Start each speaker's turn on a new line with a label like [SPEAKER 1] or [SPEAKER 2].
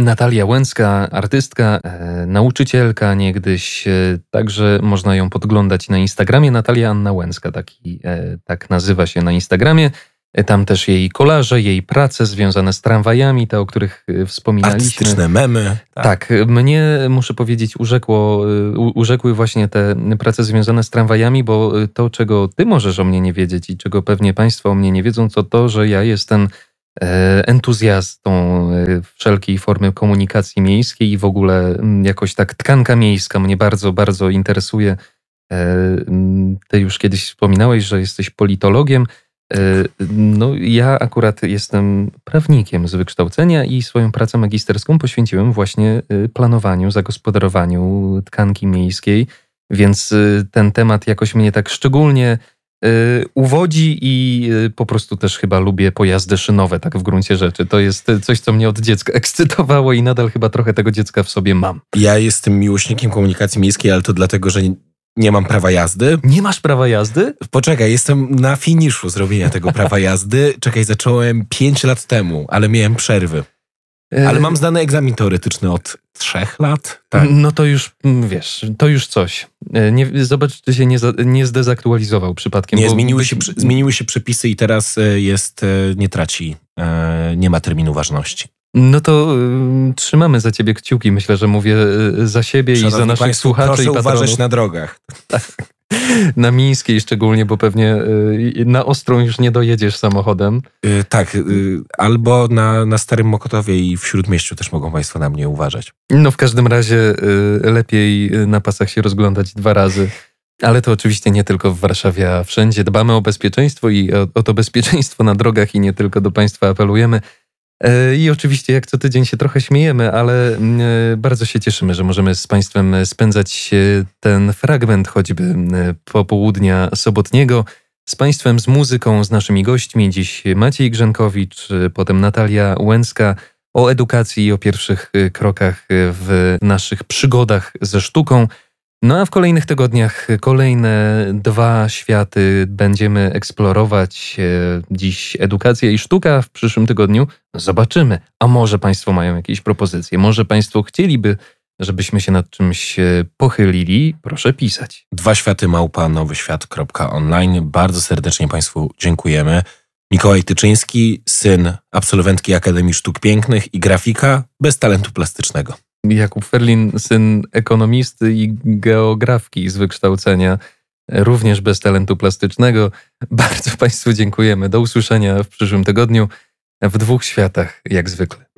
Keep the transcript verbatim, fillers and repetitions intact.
[SPEAKER 1] Natalia Łęcka, artystka, e, nauczycielka niegdyś, e, także można ją podglądać na Instagramie. Natalia Anna Łęcka, taki, e, tak nazywa się na Instagramie. E, tam też jej kolaże, jej prace związane z tramwajami, te, o których e, wspominaliśmy.
[SPEAKER 2] Artystyczne memy.
[SPEAKER 1] Tak. tak, mnie, muszę powiedzieć, urzekło, e, u, urzekły właśnie te prace związane z tramwajami, bo to, czego ty możesz o mnie nie wiedzieć i czego pewnie państwo o mnie nie wiedzą, to to, że ja jestem entuzjastą wszelkiej formy komunikacji miejskiej i w ogóle jakoś tak tkanka miejska mnie bardzo, bardzo interesuje. Ty już kiedyś wspominałeś, że jesteś politologiem. No, ja akurat jestem prawnikiem z wykształcenia i swoją pracę magisterską poświęciłem właśnie planowaniu, zagospodarowaniu tkanki miejskiej, więc ten temat jakoś mnie tak szczególnie uwodzi i po prostu też chyba lubię pojazdy szynowe, tak w gruncie rzeczy. To jest coś, co mnie od dziecka ekscytowało i nadal chyba trochę tego dziecka w sobie mam.
[SPEAKER 2] Ja jestem miłośnikiem komunikacji miejskiej, ale to dlatego, że nie mam prawa jazdy.
[SPEAKER 1] Nie masz prawa jazdy?
[SPEAKER 2] Poczekaj, jestem na finiszu zrobienia tego prawa jazdy. Czekaj, zacząłem pięć lat temu, ale miałem przerwy. Ale mam zdany egzamin teoretyczny od trzech lat.
[SPEAKER 1] Tak. No to już, wiesz, to już coś. Nie, zobacz, czy się nie, nie zdezaktualizował przypadkiem.
[SPEAKER 2] Nie,
[SPEAKER 1] bo...
[SPEAKER 2] zmieniły, się, zmieniły się przepisy i teraz jest, nie traci, nie ma terminu ważności.
[SPEAKER 1] No to y, trzymamy za ciebie kciuki. Myślę, że mówię za siebie
[SPEAKER 2] Szanowni
[SPEAKER 1] i za naszych
[SPEAKER 2] Państwo,
[SPEAKER 1] słuchaczy
[SPEAKER 2] proszę
[SPEAKER 1] i patronów.
[SPEAKER 2] uważać na drogach.
[SPEAKER 1] Na Mińskiej szczególnie, bo pewnie y, na Ostrą już nie dojedziesz samochodem.
[SPEAKER 2] Yy, tak, yy, albo na, na Starym Mokotowie i w Śródmieściu też mogą Państwo na mnie uważać.
[SPEAKER 1] No w każdym razie y, lepiej na pasach się rozglądać dwa razy. Ale to oczywiście nie tylko w Warszawie, a wszędzie. Dbamy o bezpieczeństwo i o, o to bezpieczeństwo na drogach i nie tylko do Państwa apelujemy. I oczywiście jak co tydzień się trochę śmiejemy, ale bardzo się cieszymy, że możemy z Państwem spędzać ten fragment choćby popołudnia sobotniego z Państwem, z muzyką, z naszymi gośćmi. Dziś Maciej Grzenkowicz, potem Natalia Łęcka o edukacji i o pierwszych krokach w naszych przygodach ze sztuką. No a w kolejnych tygodniach kolejne dwa światy będziemy eksplorować. Dziś edukacja i sztuka, w przyszłym tygodniu zobaczymy. A może Państwo mają jakieś propozycje? Może Państwo chcieliby, żebyśmy się nad czymś pochylili? Proszę pisać.
[SPEAKER 2] Dwa światy małpa nowyświat kropka online. Bardzo serdecznie Państwu dziękujemy. Mikołaj Tyczyński, syn absolwentki Akademii Sztuk Pięknych i grafika bez talentu plastycznego.
[SPEAKER 1] Jakub Ferlin, syn ekonomisty i geografki z wykształcenia, również bez talentu plastycznego. Bardzo Państwu dziękujemy. Do usłyszenia w przyszłym tygodniu w dwóch światach, jak zwykle.